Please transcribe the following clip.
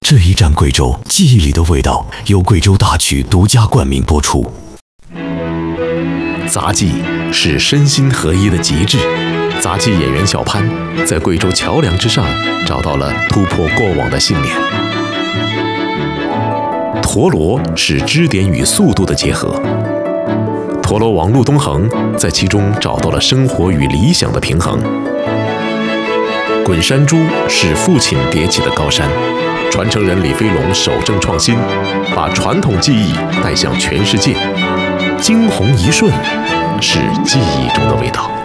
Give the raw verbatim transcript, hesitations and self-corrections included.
这一站贵州，记忆里的味道，由贵州大曲独家冠名播出。 杂技是身心合一的极致。杂技演员小潘在贵州桥梁之上找到了突破过往的信念。陀螺是支点与速度的结合。陀螺王陆东恒在其中找到了生活与理想的平衡。滚山猪是父亲叠起的高山。传承人李飞龙守正创新，把传统技艺带向全世界。惊鸿一瞬是记忆中的味道。